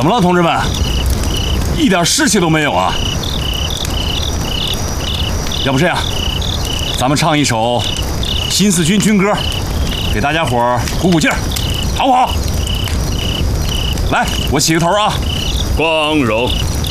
怎么了，同志们？一点士气都没有啊！要不这样，咱们唱一首新四军军歌，给大家伙儿鼓鼓劲儿，好不好？来，我起个头啊！ 光荣。